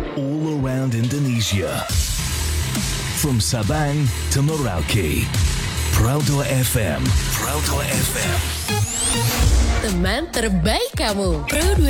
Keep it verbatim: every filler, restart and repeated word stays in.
all around Indonesia. From Sabang to Merauke, Proudhoi F M, Proudhoi F M. Teman terbaik kamu, Proudhoi.